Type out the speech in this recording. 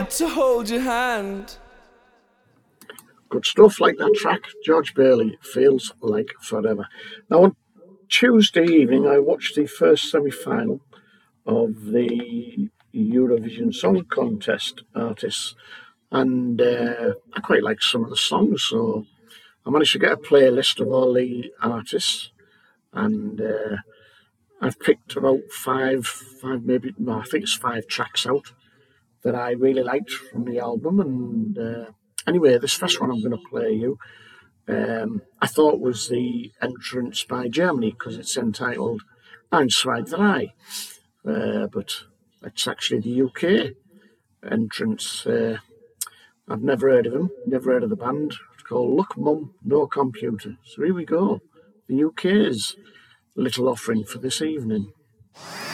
wait to hold your hand. Good stuff, like that track, George Bailey, Feels Like Forever. Now, on Tuesday evening, I watched the first semi-final of the Eurovision Song Contest artists, and I quite like some of the songs, so I managed to get a playlist of all the artists, and I've picked about five maybe, no, I think it's 5 tracks out that I really liked from the album. And anyway, this first one I'm going to play you, I thought was the entrance by Germany because it's entitled Ein, zwei, drei, but it's actually the UK entrance. I've never heard of them, never heard of the band. It's called Look Mum, No Computer. So here we go. The UK's little offering for this evening.